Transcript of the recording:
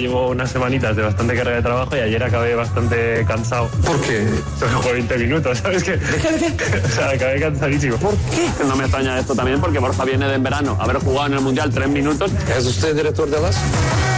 llevo unas semanitas de bastante carga de trabajo y ayer acabé bastante cansado. ¿Por qué? Solo jugué 20 minutos, ¿sabes qué? ¿De qué? O sea, acabé cansadísimo. ¿Por qué? No me extraña esto también porque Borja viene de en verano haber jugado en el Mundial 3 minutos. ¿Es usted director de las?